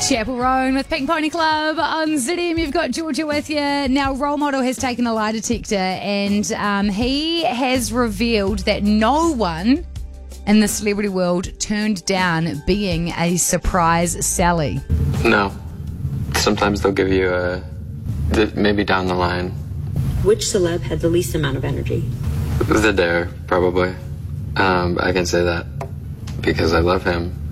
Chapel Roan with Pink Pony Club on ZM. You've got Georgia with you. Now, Role Model has taken a lie detector and he has revealed that no one in the celebrity world turned down being a surprise Sally. No. Sometimes they'll give you maybe down the line. Which celeb had the least amount of energy? The Dare, probably. I can say that because I love him.